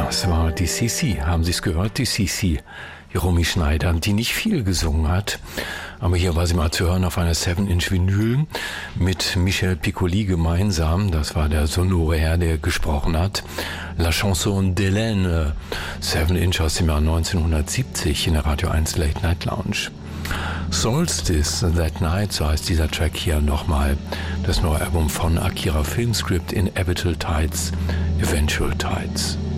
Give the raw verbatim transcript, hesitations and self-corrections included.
Das war die C C, haben Sie es gehört? Die C C, Romy Schneider, die nicht viel gesungen hat. Aber hier war sie mal zu hören auf einer seven inch Vinyl mit Michel Piccoli gemeinsam. Das war der sonore Herr, der gesprochen hat. La Chanson d'Hélène, seven inch aus dem Jahr neunzehnhundertsiebzig in der Radio eins Late Night Lounge. Solstice That Night, so heißt dieser Track hier nochmal. Das neue Album von Akira Filmscript, Inevitable Tides, Eventual Tides.